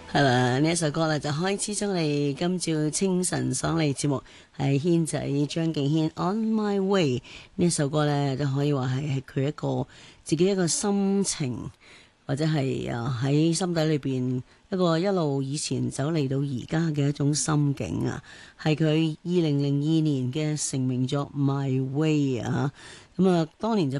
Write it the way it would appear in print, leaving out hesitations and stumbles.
係啦，呢一首歌咧就開始咗我哋今朝清晨爽利節目，係軒仔張敬軒 On My Way 呢一首歌咧，就可以話係佢一個自己一個心情，或者係喺心底裏邊一個一路以前走嚟到而家嘅一種心境啊，係佢2002年嘅成名作 My Way 啊，咁啊當年就